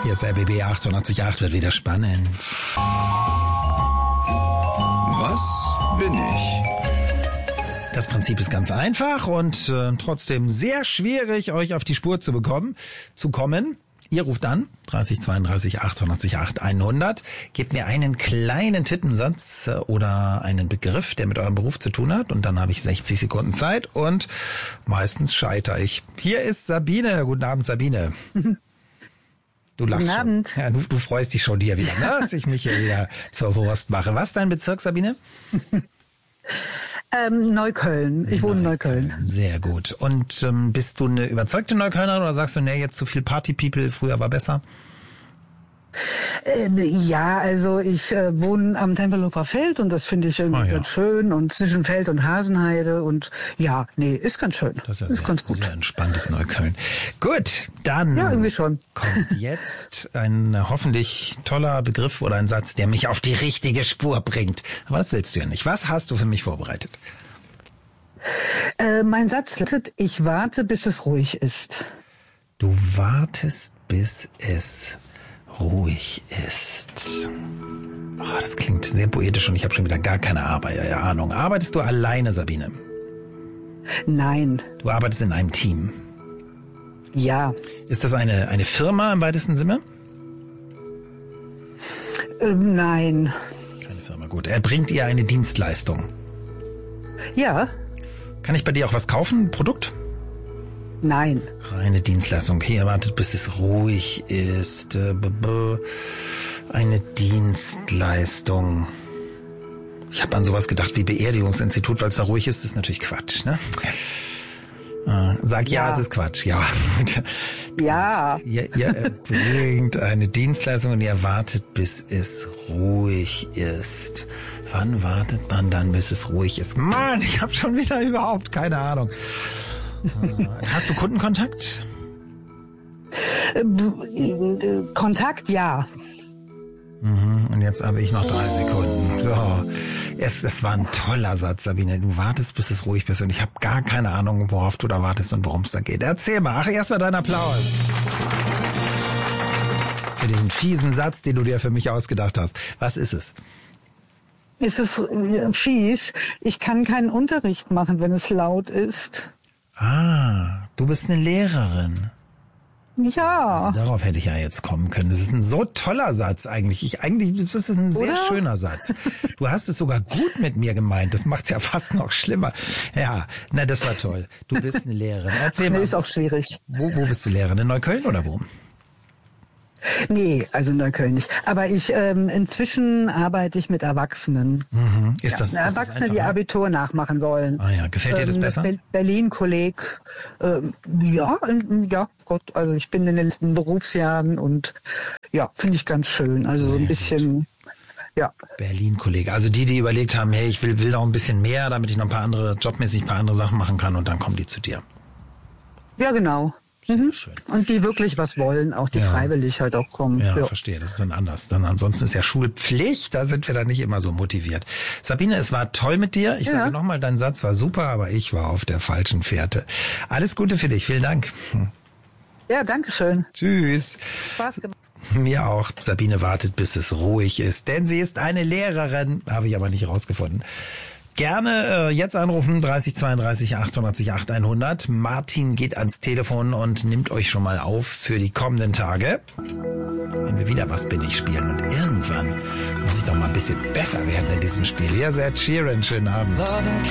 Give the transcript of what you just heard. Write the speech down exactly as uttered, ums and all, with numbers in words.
Hier ist R B B achtundachtzig Komma acht, wird wieder spannend. Was bin ich? Das Prinzip ist ganz einfach und äh, trotzdem sehr schwierig, euch auf die Spur zu bekommen, zu kommen. Ihr ruft an, dreißig zweiunddreißig achtundachtzig Komma acht hundert, gebt mir einen kleinen Tippensatz äh, oder einen Begriff, der mit eurem Beruf zu tun hat, und dann habe ich sechzig Sekunden Zeit und meistens scheitere ich. Hier ist Sabine. Guten Abend, Sabine. Du lachst Guten Abend. schon. Ja, du, du freust dich schon hier wieder, ne? Dass ich mich hier wieder zur Wurst mache. Was ist dein Bezirk, Sabine? Ähm, Neukölln. Ich wohne in Neukölln. Sehr gut. Und ähm, bist du eine überzeugte Neuköllnerin oder sagst du, nee, jetzt zu viel Party-People, früher war besser? Äh, ja, also ich äh, wohne am Tempelhofer Feld und das finde ich irgendwie Ah, ja. ganz schön, und zwischen Feld und Hasenheide, und ja, nee, ist ganz schön. Das ist ja ist sehr, ganz gut. sehr entspanntes Neukölln. Gut, dann Ja, irgendwie schon. kommt jetzt ein hoffentlich toller Begriff oder ein Satz, der mich auf die richtige Spur bringt. Aber das willst du ja nicht. Was hast du für mich vorbereitet? Äh, mein Satz lautet: Ich warte, bis es ruhig ist. Du wartest, bis es ruhig ist. Oh, das klingt sehr poetisch und ich habe schon wieder gar keine Arbeit, äh, Ahnung. Arbeitest du alleine, Sabine? Nein. Du arbeitest in einem Team. Ja. Ist das eine, eine Firma im weitesten Sinne? Äh, nein. Keine Firma, gut. Erbringt ihr eine Dienstleistung? Ja. Kann ich bei dir auch was kaufen, ein Produkt? Nein. Reine Dienstleistung. Okay, ihr wartet, bis es ruhig ist. Äh, b- b- Eine Dienstleistung. Ich habe an sowas gedacht wie Beerdigungsinstitut, weil es da ruhig ist. Das ist natürlich Quatsch, ne? Äh, Sag ja, Ja. es ist Quatsch, ja. Ja. Ihr, ihr erbringt eine Dienstleistung und ihr wartet, bis es ruhig ist. Wann wartet man dann, bis es ruhig ist? Mann, ich habe schon wieder überhaupt keine Ahnung. Hast du Kundenkontakt? Äh, b- äh, Kontakt, ja. Mhm, und jetzt habe ich noch drei Sekunden. So. Es, es war ein toller Satz, Sabine. Du wartest, bis es ruhig bist. Und ich habe gar keine Ahnung, worauf du da wartest und worum es da geht. Erzähl mal. Ach, erstmal dein Applaus. Für diesen fiesen Satz, den du dir für mich ausgedacht hast. Was ist es? Ist es äh, fies? Ich kann keinen Unterricht machen, wenn es laut ist. Ah, du bist eine Lehrerin. Ja. Also darauf hätte ich ja jetzt kommen können. Das ist ein so toller Satz eigentlich. Ich eigentlich, das ist ein sehr Oder? schöner Satz. Du hast es sogar gut mit mir gemeint. Das macht's ja fast noch schlimmer. Ja, na, das war toll. Du bist eine Lehrerin. Erzähl Nee, mal. ist auch schwierig. Wo, wo bist du Lehrerin? In Neukölln oder wo? Nee, also Neukölln nicht. Aber ich ähm, inzwischen arbeite ich mit Erwachsenen. Mhm. Ist Ja, das, ist das Erwachsene, die einfacher? Abitur nachmachen wollen. Ah ja, gefällt dir das Ähm, besser? Be- Berlin-Kolleg. Ähm, ja, ähm, ja, Gott, also ich bin in den letzten Berufsjahren und ja, finde ich ganz schön. Also so ein bisschen, ja. Berlin-Kollege. Also die, die überlegt haben, hey, ich will, will noch ein bisschen mehr, damit ich noch ein paar andere, jobmäßig ein paar andere Sachen machen kann, und dann kommen die zu dir. Ja, genau. Sehr Mhm. schön. Und die wirklich was wollen, auch die Ja. freiwillig halt auch kommen. Ja, Ja. verstehe. Das ist dann anders. Dann ansonsten ist ja Schulpflicht, da sind wir dann nicht immer so motiviert. Sabine, es war toll mit dir. Ich Ja. sage nochmal, dein Satz war super, aber ich war auf der falschen Fährte. Alles Gute für dich. Vielen Dank. Ja, danke schön. Tschüss. Spaß gemacht. Mir auch. Sabine wartet, bis es ruhig ist, denn sie ist eine Lehrerin. Habe ich aber nicht rausgefunden. Gerne äh, jetzt anrufen, dreißig zweiunddreißig achtundachtzig Komma acht hundert. Martin geht ans Telefon und nimmt euch schon mal auf für die kommenden Tage, wenn wir wieder Was bin ich spielen. Und irgendwann muss ich doch mal ein bisschen besser werden in diesem Spiel. Hier ist Ed Sheeran. Schönen Abend.